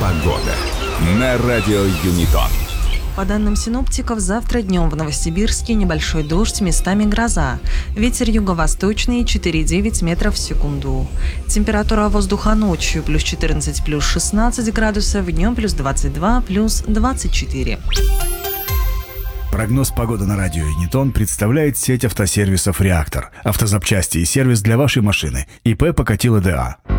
Погода на радио Юнитон. По данным синоптиков, завтра днем в Новосибирске небольшой дождь, местами гроза. Ветер юго-восточный 4,9 метров в секунду. Температура воздуха ночью плюс 14, плюс 16 градусов, днем плюс 22, плюс 24. Прогноз погоды на радио Юнитон представляет сеть автосервисов «Реактор». Автозапчасти и сервис для вашей машины. ИП Покатило ДА.